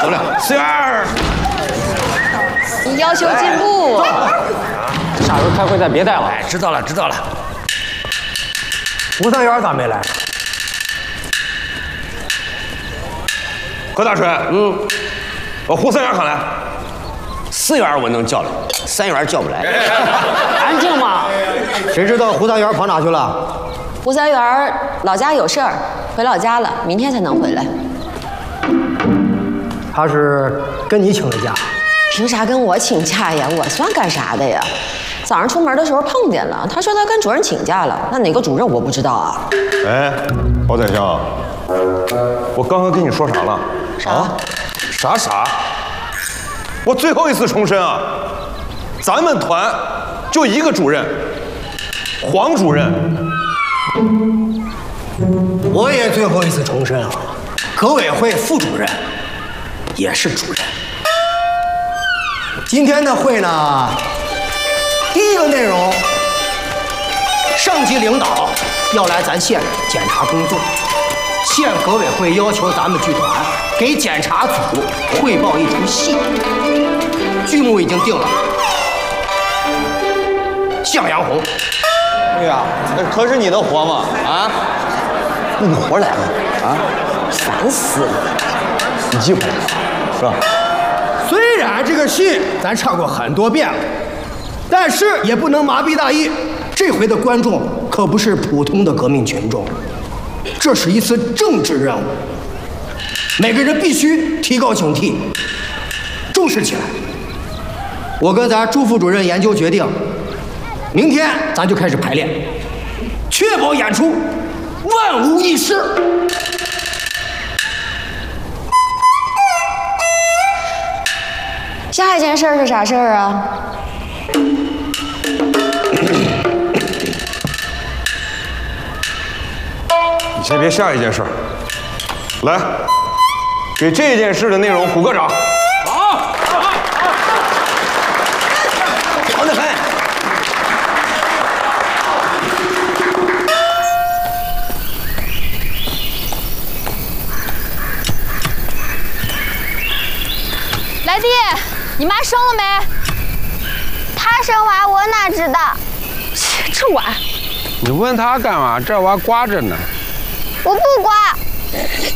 走了，4月2。 你要求进步。 下回开会再别带了。 哎，知道了，知道了。 胡三元咋没来？ 何大锤，把胡三元喊来。4元我能叫来，3元叫不来。 安静嘛！ 谁知道胡三元跑哪去了？ 胡三元老家有事儿，回老家了，明天才能回来。 他是跟你请的假？ 凭啥跟我请假呀？我算干啥的呀？早上出门的时候碰见了，他说他跟主任请假了，那哪个主任我不知道啊？ 哎，包宰相，我刚刚跟你说啥了？啥？我最后一次重申啊，咱们团就一个主任，黄主任。 我也最后一次重申啊，革委会副主任也是主任。今天的会呢，第一个内容，上级领导要来咱县检查工作，县革委会要求咱们剧团给检查组汇报一出戏，剧目已经定了，《向阳红》。 对呀，那可是你的活嘛啊！那你活来了啊？ 烦死了！ 你记回来了是吧？ 虽然这个戏咱唱过很多遍了，但是也不能麻痹大意。这回的观众可不是普通的革命群众，这是一次政治任务，每个人必须提高警惕，重视起来。我跟咱朱副主任研究决定，明天咱就开始排练，确保演出万无一失。 下一件事是啥事儿啊？ 你先别下一件事儿，来，给这件事的内容鼓个掌。 好得很。 来弟，你妈生了没？ 她生娃，我哪知道？ 这晚， 你问他干嘛？这娃刮着呢。 我不刮。